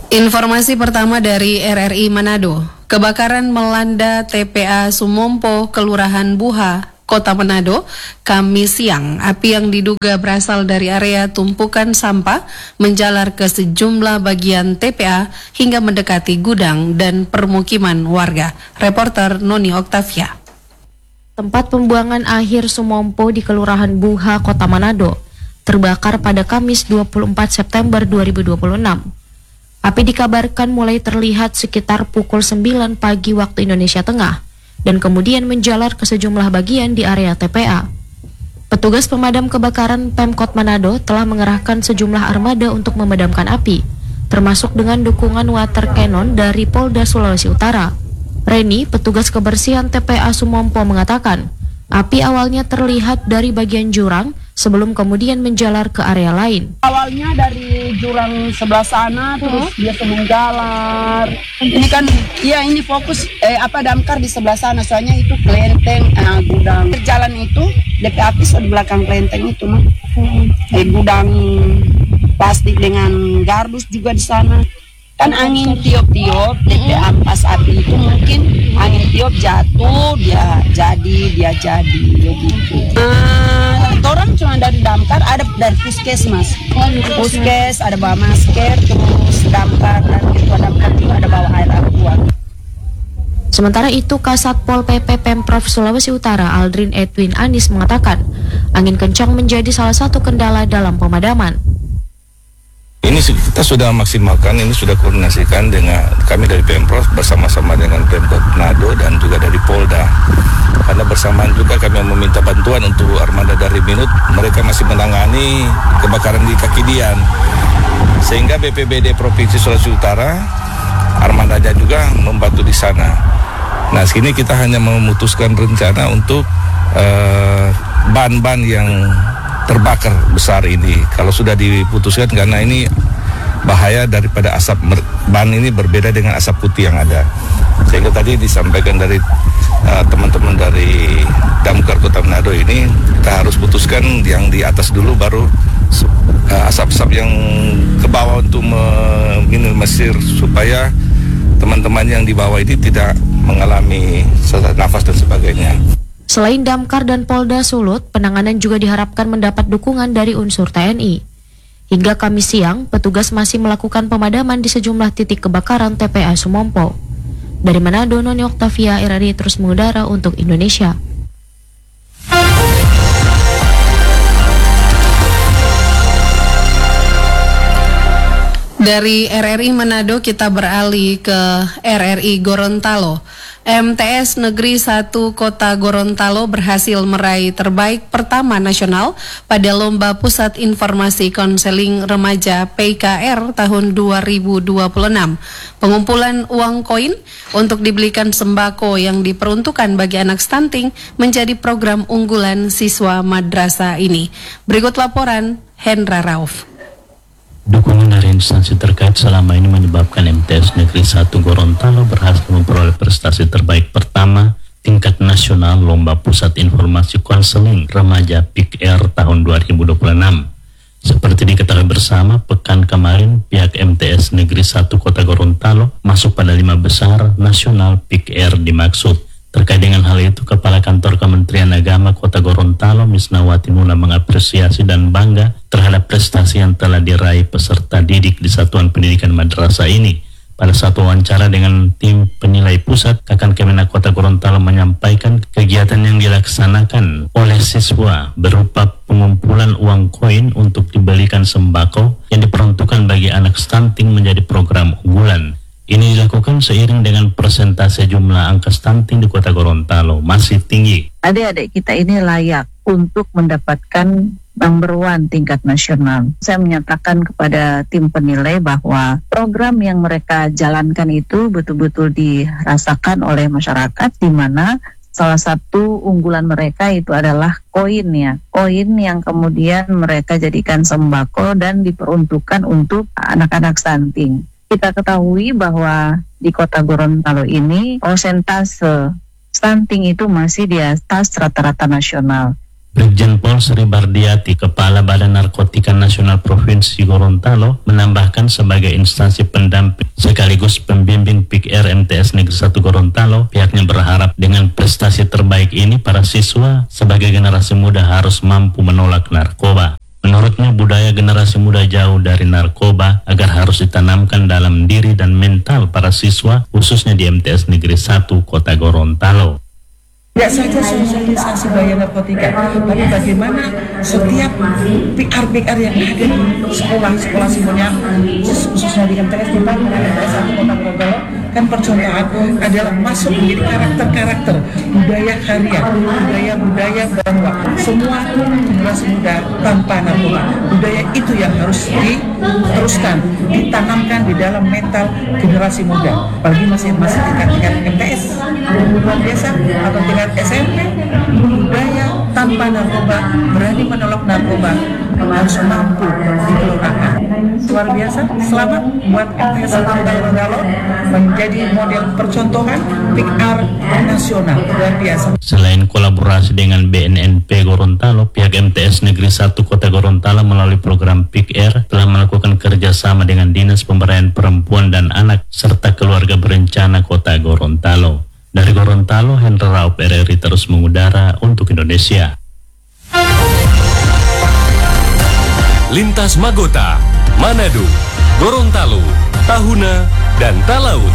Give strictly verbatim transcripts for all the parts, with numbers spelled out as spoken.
Informasi pertama dari R R I Manado. Kebakaran melanda T P A Sumompo, Kelurahan Buha, Kota Manado, Kamis siang. Api yang diduga berasal dari area tumpukan sampah menjalar ke sejumlah bagian T P A hingga mendekati gudang dan permukiman warga. Reporter Noni Oktavia. Tempat pembuangan akhir Sumompo di Kelurahan Buha, Kota Manado, terbakar pada Kamis dua puluh empat September dua ribu dua puluh enam. Api dikabarkan mulai terlihat sekitar pukul sembilan pagi waktu Indonesia Tengah dan kemudian menjalar ke sejumlah bagian di area T P A. Petugas pemadam kebakaran Pemkot Manado telah mengerahkan sejumlah armada untuk memadamkan api, termasuk dengan dukungan water cannon dari Polda Sulawesi Utara. Reni, petugas kebersihan T P A Sumompo, mengatakan, api awalnya terlihat dari bagian jurang sebelum kemudian menjalar ke area lain. Awalnya dari jurang sebelah sana, terus dia menjalar. Ini kan, iya ini fokus eh, apa damkar di sebelah sana, soalnya itu kelenteng, eh, gudang. Jalan itu, D P api di belakang kelenteng itu, mah. Eh, gudang plastik dengan gardus juga di sana. Kan angin tiup-tiup, D P ampas api itu mungkin angin tiup jatuh, dia jadi, dia jadi, begitu. Nah, orang cuma dari damkar, ada dari puskesmas, puskes, ada bawa masker, terus damkar, dan ketua damkar juga ada bawa air aqua. Sementara itu, Kasat Pol P P Pemprov Sulawesi Utara Aldrin Edwin Anis mengatakan, angin kencang menjadi salah satu kendala dalam pemadaman. Ini kita sudah maksimalkan, ini sudah koordinasikan dengan kami dari Pemprov bersama-sama dengan Pemkot Manado dan juga dari Polda. Karena bersamaan juga kami meminta bantuan untuk armada dari Minut, mereka masih menangani kebakaran di Kaki Dian. Sehingga B P B D Provinsi Sulawesi Utara, armadanya juga membantu di sana. Nah, sini kita hanya memutuskan rencana untuk uh, ban-ban yang terbakar besar ini. Kalau sudah diputuskan, karena ini bahaya daripada asap ban ini berbeda dengan asap putih yang ada. Sehingga tadi disampaikan dari uh, teman-teman dari Damkar Kota Manado ini, kita harus putuskan yang di atas dulu, baru uh, asap-asap yang ke bawah untuk meminimalisir supaya teman-teman yang di bawah ini tidak mengalami sesak nafas dan sebagainya. Selain Damkar dan Polda Sulut, penanganan juga diharapkan mendapat dukungan dari unsur T N I. Hingga Kamis siang, petugas masih melakukan pemadaman di sejumlah titik kebakaran T P A Sumompo. Dari Manado, Noni Oktavia, R R I terus mengudara untuk Indonesia. Dari R R I Manado kita beralih ke R R I Gorontalo. M T S Negeri satu Kota Gorontalo berhasil meraih terbaik pertama nasional pada Lomba Pusat Informasi Konseling Remaja P K R tahun dua ribu dua puluh enam. Pengumpulan uang koin untuk dibelikan sembako yang diperuntukkan bagi anak stunting menjadi program unggulan siswa madrasah ini. Berikut laporan Hendra Rauf. Dukungan dari instansi terkait selama ini menyebabkan M T S Negeri satu Gorontalo berhasil memperoleh prestasi terbaik pertama tingkat nasional Lomba Pusat Informasi Konseling Remaja P K R tahun dua ribu dua puluh enam. Seperti diketahui bersama, pekan kemarin pihak M T S Negeri satu Kota Gorontalo masuk pada lima besar nasional P K R dimaksud. Terkait dengan hal itu, Kepala Kantor Kementerian Agama Kota Gorontalo, Misnawati Mula, mengapresiasi dan bangga terhadap prestasi yang telah diraih peserta didik di Satuan Pendidikan Madrasah ini. Pada satu wawancara dengan tim penilai pusat, Kakan Kemenak Kota Gorontalo menyampaikan kegiatan yang dilaksanakan oleh siswa berupa pengumpulan uang koin untuk dibelikan sembako yang diperuntukkan bagi anak stunting menjadi program unggulan. Ini dilakukan seiring dengan persentase jumlah angka stunting di Kota Gorontalo masih tinggi. Adik-adik kita ini layak untuk mendapatkan number one tingkat nasional. Saya menyatakan kepada tim penilai bahwa program yang mereka jalankan itu betul-betul dirasakan oleh masyarakat, di mana salah satu unggulan mereka itu adalah koin ya. Koin yang kemudian mereka jadikan sembako dan diperuntukkan untuk anak-anak stunting. Kita ketahui bahwa di Kota Gorontalo ini persentase stunting itu masih di atas rata-rata nasional. Brigjen Pol Sri Bardiati, Kepala Badan Narkotika Nasional Provinsi Gorontalo, menambahkan sebagai instansi pendamping sekaligus pembimbing P I K R M T S Negeri satu Gorontalo, pihaknya berharap dengan prestasi terbaik ini para siswa sebagai generasi muda harus mampu menolak narkoba. Menurutnya budaya generasi muda jauh dari narkoba agar harus ditanamkan dalam diri dan mental para siswa khususnya di M T S Negeri satu Kota Gorontalo. Tidak saja sosialisasi instansi bahaya narkotika, tapi bagaimana setiap P R P R yang ada di sekolah-sekolah semuanya, khususnya di M T S di mana M T S satu Kota Gorontalo, kan percontohan adalah masuk menjadi karakter-karakter budaya karya, budaya-budaya bahwa semua generasi muda tanpa narkoba. Budaya itu yang harus diteruskan, ditanamkan di dalam mental generasi muda. Apalagi masih masih tingkat-tingkat M T S, luar biasa, atau tingkat S M P, budaya tanpa narkoba, berani menolak narkoba, harus mampu dikelurakan. Luar biasa, selamat buat M T S satu Kota Gorontalo menjadi model percontohan P I K R nasional, luar biasa. Selain kolaborasi dengan B N N P Gorontalo, pihak M T S Negeri satu Kota Gorontalo melalui program P I K R telah melakukan kerjasama dengan Dinas Pemberdayaan Perempuan dan Anak serta Keluarga Berencana Kota Gorontalo. Dari Gorontalo, Hendra Raup R R I terus mengudara untuk Indonesia. Lintas Magota, Manado, Gorontalo, Tahuna, dan Talaut.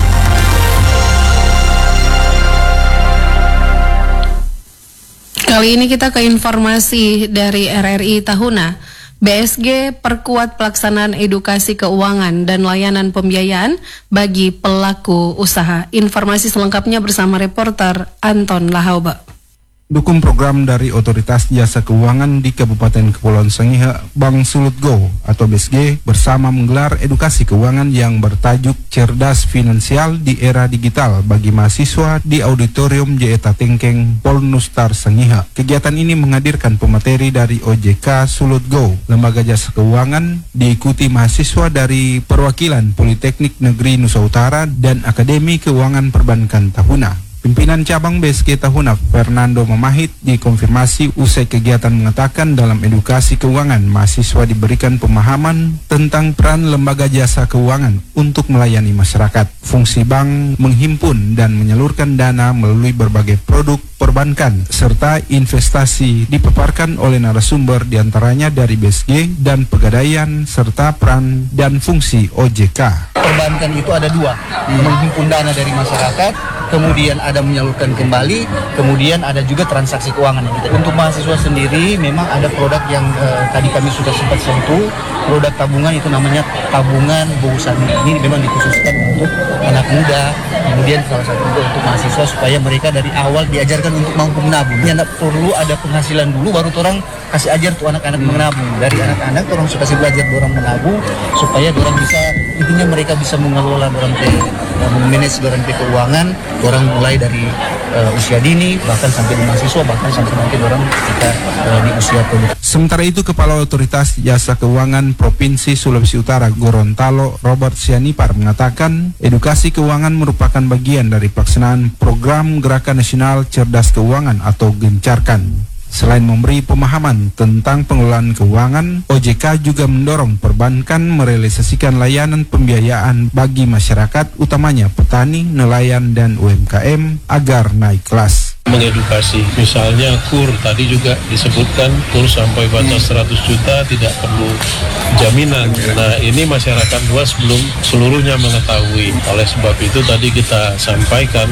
Kali ini kita ke informasi dari R R I Tahuna. B S G perkuat pelaksanaan edukasi keuangan dan layanan pembiayaan bagi pelaku usaha. Informasi selengkapnya bersama reporter Anton Lahauba. Dukung program dari Otoritas Jasa Keuangan di Kabupaten Kepulauan Sangihe, Bank Sulut Go atau B S G bersama menggelar edukasi keuangan yang bertajuk Cerdas Finansial di Era Digital bagi mahasiswa di Auditorium J E T A Tengkeng, Polnustar Sangihe. Kegiatan ini menghadirkan pemateri dari O J K Sulut Go, Lembaga Jasa Keuangan, diikuti mahasiswa dari perwakilan Politeknik Negeri Nusa Utara dan Akademi Keuangan Perbankan Tahuna. Pimpinan cabang B S G Tahuna, Fernando Mamahit, dikonfirmasi usai kegiatan mengatakan dalam edukasi keuangan, mahasiswa diberikan pemahaman tentang peran lembaga jasa keuangan untuk melayani masyarakat. Fungsi bank menghimpun dan menyalurkan dana melalui berbagai produk perbankan serta investasi dipaparkan oleh narasumber diantaranya dari B S G dan Pegadaian serta peran dan fungsi O J K. Perbankan itu ada dua, menghimpun dana dari masyarakat, kemudian ada menyalurkan kembali, kemudian ada juga transaksi keuangan. Untuk mahasiswa sendiri memang ada produk yang eh, tadi kami sudah sempat sentuh, produk tabungan itu namanya tabungan Bohusan. Ini memang dikhususkan untuk anak muda, kemudian salah satu juga untuk mahasiswa supaya mereka dari awal diajarkan untuk mampu menabung. Tidak perlu ada penghasilan dulu baru orang kasih ajar tuh anak-anak menabung. Dari anak-anak orang suka kasih belajar orang menabung supaya orang bisa, intinya mereka bisa mengelola orang ke memanage orang ke keuangan, orang mulai dari uh, usia dini bahkan sampai di mahasiswa, bahkan sampai nanti orang ketika uh, di usia produktif. Sementara itu, Kepala Otoritas Jasa Keuangan Provinsi Sulawesi Utara Gorontalo, Robert Sianipar, mengatakan edukasi keuangan merupakan bagian dari pelaksanaan program Gerakan Nasional Cerdas Keuangan atau Gencarkan. Selain memberi pemahaman tentang pengelolaan keuangan, O J K juga mendorong perbankan merealisasikan layanan pembiayaan bagi masyarakat, utamanya petani, nelayan, dan U M K M agar naik kelas. Mengedukasi, misalnya kur tadi juga disebutkan kur sampai batas seratus juta tidak perlu jaminan. Nah, ini masyarakat luas belum seluruhnya mengetahui. Oleh sebab itu tadi kita sampaikan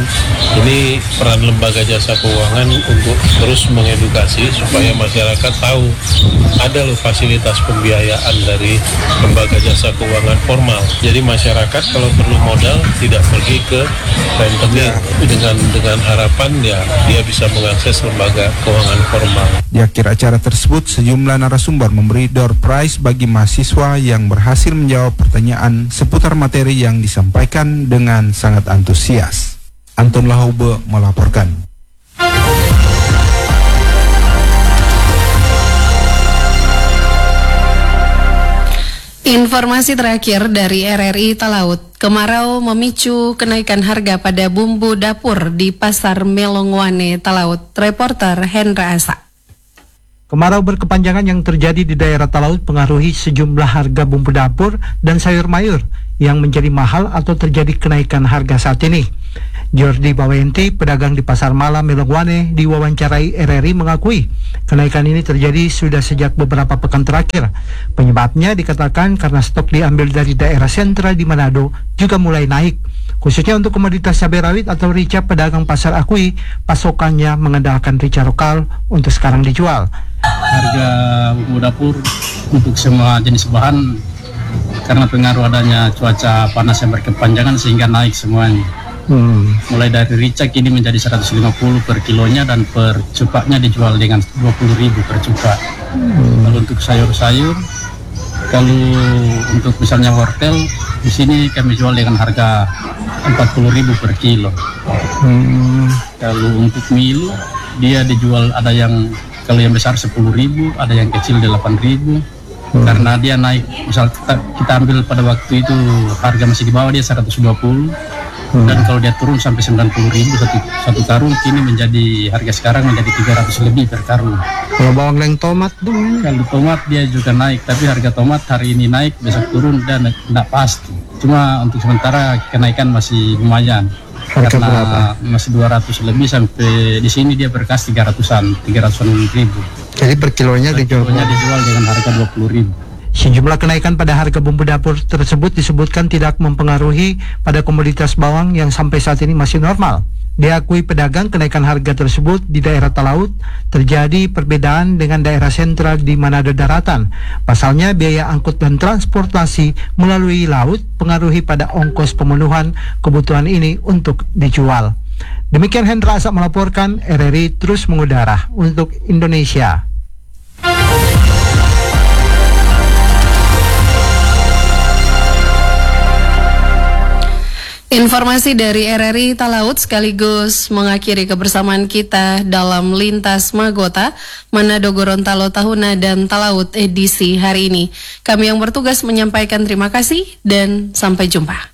ini peran lembaga jasa keuangan untuk terus mengedukasi supaya masyarakat tahu ada loh fasilitas pembiayaan dari lembaga jasa keuangan formal. Jadi masyarakat kalau perlu modal tidak pergi ke rentenir, dengan dengan harapan ya dia bisa mengakses lembaga keuangan formal. Di akhir acara tersebut, sejumlah narasumber memberi door prize bagi mahasiswa yang berhasil menjawab pertanyaan seputar materi yang disampaikan dengan sangat antusias. Anton Lahaube melaporkan. Informasi terakhir dari R R I Talaut, kemarau memicu kenaikan harga pada bumbu dapur di Pasar Melongwane Talaut. Reporter Hendra Asa. Kemarau berkepanjangan yang terjadi di daerah Talaut pengaruhi sejumlah harga bumbu dapur dan sayur mayur yang menjadi mahal atau terjadi kenaikan harga saat ini. Jordi Bawenti, pedagang di Pasar Malam Melongwane, diwawancarai R R I mengakui kenaikan ini terjadi sudah sejak beberapa pekan terakhir. Penyebabnya dikatakan karena stok diambil dari daerah sentral di Manado juga mulai naik. Khususnya untuk komoditas cabai rawit atau rica, pedagang pasar akui pasokannya mengandalkan rica lokal untuk sekarang dijual. Harga bumbu dapur untuk semua jenis bahan karena pengaruh adanya cuaca panas yang berkepanjangan sehingga naik semuanya. Hmm. Mulai dari rica kini menjadi seratus lima puluh per kilonya dan per cupaknya dijual dengan dua puluh ribu per cupak. Hmm. Lalu untuk sayur-sayur, kalau untuk misalnya wortel di sini kami jual dengan harga empat puluh ribu per kilo. Hmm. Kalau untuk milo dia dijual ada yang kalau yang besar sepuluh ribu, ada yang kecil delapan ribu. Hmm. Karena dia naik, misal kita, kita ambil pada waktu itu harga masih di bawah dia seratus dua puluh. Hmm. Dan kalau dia turun sampai sembilan puluh ribu satu, satu karung, kini menjadi harga sekarang menjadi tiga ratus lebih per karung. Kalau bawang leng tomat dong? Kalau tomat dia juga naik, tapi harga tomat hari ini naik, besok turun dan tidak pasti. Cuma untuk sementara kenaikan masih lumayan. Harga karena berapa? Masih dua ratus lebih sampai di sini dia berkas tiga ratusan, tiga ratusan ribu. Jadi per kilonya per dijual? kilonya dijual dengan harga dua puluh ribu. Sejumlah kenaikan pada harga bumbu dapur tersebut disebutkan tidak mempengaruhi pada komoditas bawang yang sampai saat ini masih normal. Diakui pedagang kenaikan harga tersebut di daerah Talaut terjadi perbedaan dengan daerah sentral di Manado Daratan. Pasalnya biaya angkut dan transportasi melalui laut pengaruhi pada ongkos pemenuhan kebutuhan ini untuk dijual. Demikian Hendra Asap melaporkan, R R I terus mengudara untuk Indonesia. Informasi dari R R I Talaut sekaligus mengakhiri kebersamaan kita dalam Lintas Magota, Manado, Gorontalo, Tahuna, dan Talaut edisi hari ini. Kami yang bertugas menyampaikan terima kasih dan sampai jumpa.